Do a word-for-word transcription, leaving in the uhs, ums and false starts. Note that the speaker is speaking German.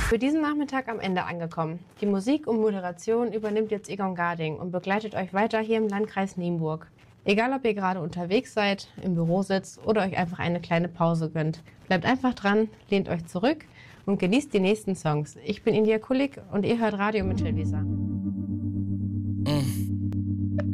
Für diesen Nachmittag am Ende angekommen. Die Musik und Moderation übernimmt jetzt Egon Garding und begleitet euch weiter hier im Landkreis Nienburg. Egal, ob ihr gerade unterwegs seid, im Büro sitzt oder euch einfach eine kleine Pause gönnt. Bleibt einfach dran, lehnt euch zurück und genießt die nächsten Songs. Ich bin India Kulik und ihr hört Radio Mittelweser. Mm.